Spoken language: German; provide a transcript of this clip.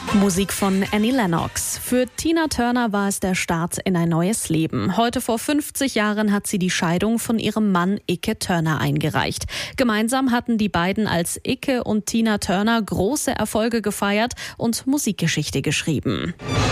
Musik von Annie Lennox. Für Tina Turner war es der Start in ein neues Leben. Heute vor 50 Jahren hat sie die Scheidung von ihrem Mann Ike Turner eingereicht. Gemeinsam hatten die beiden als Ike und Tina Turner große Erfolge gefeiert und Musikgeschichte geschrieben.